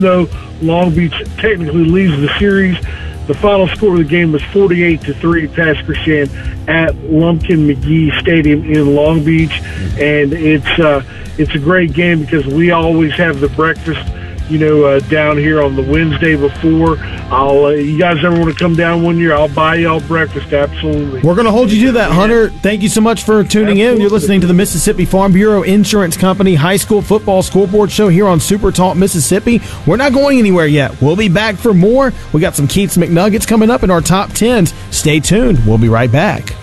though Long Beach technically leads the series. The final score of the game was 48-3 past Christian at Lumpkin McGee Stadium in Long Beach, and it's a great game because we always have the breakfast, down here on the Wednesday before. You guys ever want to come down one year, I'll buy y'all breakfast, absolutely. We're going to hold you to that, Hunter. Thank you so much for tuning in. You're listening to the Mississippi Farm Bureau Insurance Company High School Football Scoreboard Show here on Super Talk Mississippi. We're not going anywhere yet. We'll be back for more. We got some Keats McNuggets coming up in our top 10s. Stay tuned. We'll be right back.